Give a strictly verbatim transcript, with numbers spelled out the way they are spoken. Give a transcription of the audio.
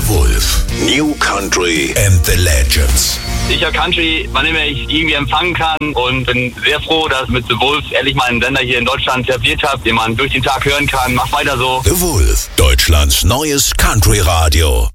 The Wolf. New Country and the Legends. Ich höre Country, wann immer ich irgendwie empfangen kann und bin sehr froh, dass mit The Wolf ehrlich mal einen Sender hier in Deutschland etabliert habe, den man durch den Tag hören kann. Mach weiter so. The Wolf, Deutschlands neues Country-Radio.